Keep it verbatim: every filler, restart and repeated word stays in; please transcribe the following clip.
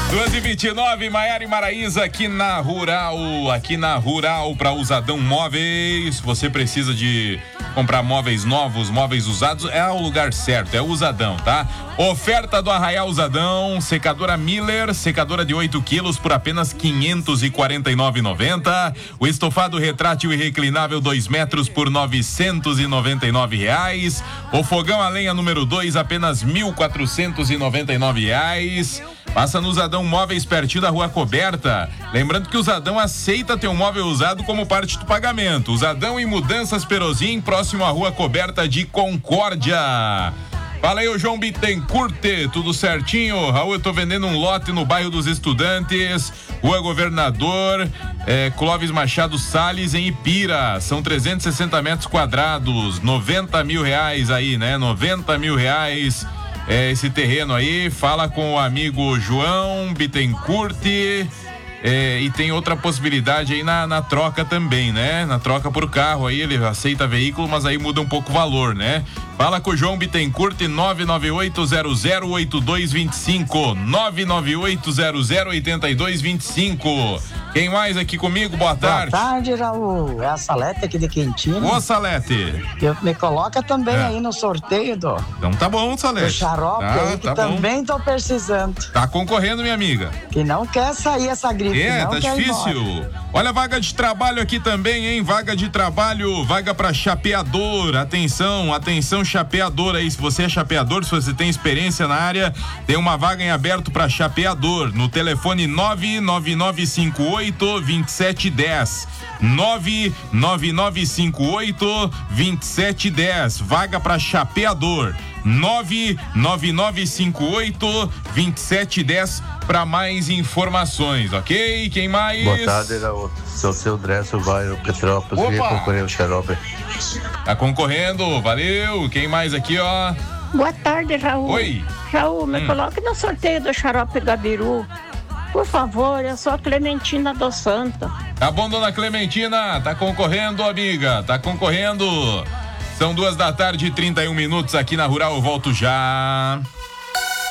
duas e vinte e nove, Maiara e Maraísa aqui na Rural, aqui na Rural para Usadão Móveis. Você precisa de comprar móveis novos, móveis usados, é o lugar certo, é Usadão, tá? Oferta do Arraial Usadão, secadora Miller, secadora de oito quilos por apenas quinhentos e quarenta e nove reais e noventa centavos. O estofado retrátil e reclinável dois metros por novecentos e noventa e nove reais. O fogão a lenha número dois apenas mil quatrocentos e noventa e nove reais. Passa no Usadão Móveis pertinho da Rua Coberta. Lembrando que o Usadão aceita ter um móvel usado como parte do pagamento. Usadão e Mudanças Perozim, próximo à Rua Coberta de Concórdia. Fala aí, o João Bittencourt, tudo certinho? Raul, eu tô vendendo um lote no bairro dos Estudantes, Rua Governador, é, Clóvis Machado Salles, em Ipira. São trezentos e sessenta metros quadrados, noventa mil reais aí, né? noventa mil reais. É, esse terreno aí, fala com o amigo João Bittencourt, é, e tem outra possibilidade aí na, na troca também, né? Na troca por carro aí, ele aceita veículo, mas aí muda um pouco o valor, né? Fala com o João Bittencourt, nove nove oito zero zero oito dois dois cinco, nove nove oito zero zero oito dois dois cinco. Quem mais aqui comigo? Boa tarde. Boa tarde, Raul. É a Salete aqui de Quintino. Ô, Salete. Eu, me coloca também é. aí no sorteio do... Então tá bom, Salete. Do xarope tá, aí, que tá também bom. Tô precisando. Tá concorrendo, minha amiga. Que não quer sair essa gripe, É, não tá quer difícil. Olha, vaga de trabalho aqui também, hein? Vaga de trabalho, vaga pra chapeador. Atenção, atenção, chapeador aí. Se você é chapeador, se você tem experiência na área, tem uma vaga em aberto pra chapeador. No telefone nove nove nove cinco oito dois sete um zero. nove nove nove cinco oito dois sete um zero. Vaga pra chapeador. nove nove nove cinco oito dois sete um zero para mais informações, ok? Quem mais? Boa tarde, Raul. Sou seu Dresso, bairro Petrópolis. Queria concorrer ao xarope. Tá concorrendo, valeu. Quem mais aqui, ó? Boa tarde, Raul. Oi. Raul, me hum. coloque no sorteio do xarope Gabiru. Por favor, eu sou a Clementina dos Santos. Tá bom, dona Clementina, tá concorrendo, amiga, tá concorrendo. São duas da tarde e trinta e um minutos aqui na Rural, eu volto já.